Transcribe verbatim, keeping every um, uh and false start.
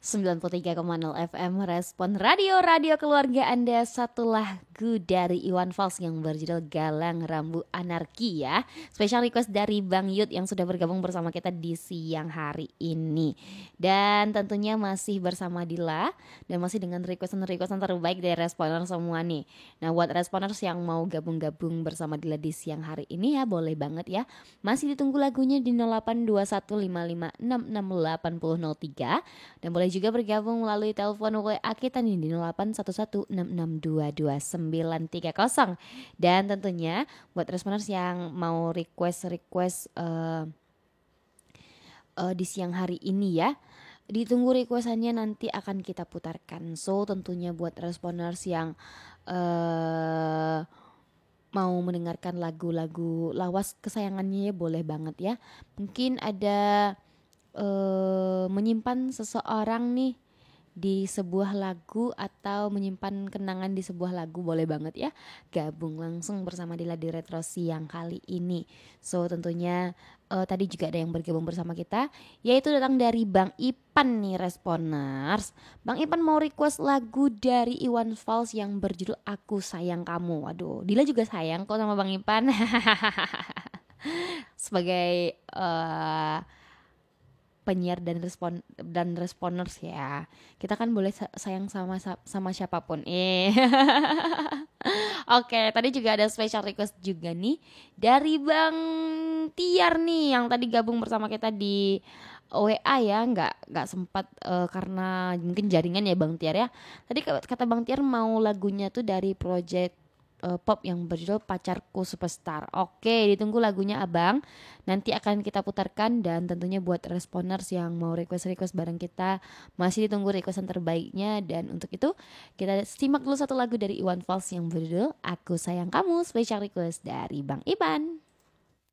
sembilan puluh tiga koma nol F M Respon Radio, radio keluarga Anda. Satu lagu dari Iwan Fals yang berjudul Galang Rambu Anarki ya. Special request dari Bang Yud yang sudah bergabung bersama kita di siang hari ini. Dan tentunya masih bersama Dila. Dan masih dengan requestan-requestan terbaik dari responer semua nih. Nah buat responers yang mau gabung-gabung bersama Dila di siang hari ini ya, boleh banget ya. Masih ditunggu lagunya di nol delapan dua satu lima lima enam enam delapan nol nol tiga. Dan boleh juga bergabung melalui telepon W A kita nih di nol delapan satu satu enam enam dua dua sembilan tiga nol. Dan tentunya buat responers yang mau request-request uh, uh, di siang hari ini ya, ditunggu requestannya, nanti akan kita putarkan. So tentunya buat responers yang uh, mau mendengarkan lagu-lagu lawas kesayangannya ya, boleh banget ya. Mungkin ada Uh, menyimpan seseorang nih di sebuah lagu atau menyimpan kenangan di sebuah lagu, boleh banget ya gabung langsung bersama Dila di Retro siang kali ini. So tentunya uh, tadi juga ada yang bergabung bersama kita, yaitu datang dari Bang Ipan nih responers. Bang Ipan mau request lagu dari Iwan Fals yang berjudul Aku Sayang Kamu. Waduh, Dila juga sayang kok sama Bang Ipan. Sebagai uh, penyiar dan respon dan responers ya, kita kan boleh sayang sama sama siapapun. Eh, oke, tadi juga ada special request juga nih dari Bang Tiar nih yang tadi gabung bersama kita di W A ya, nggak nggak sempat uh, karena mungkin jaringan ya Bang Tiar ya. Tadi kata Bang Tiar mau lagunya tuh dari project uh, pop yang berjudul Pacarku Superstar. Oke, ditunggu lagunya Abang. Nanti akan kita putarkan. Dan tentunya buat responers yang mau request-request bareng kita, masih ditunggu requestan terbaiknya. Dan untuk itu kita simak dulu satu lagu dari Iwan Fals yang berjudul Aku Sayang Kamu, special request dari Bang Ipan.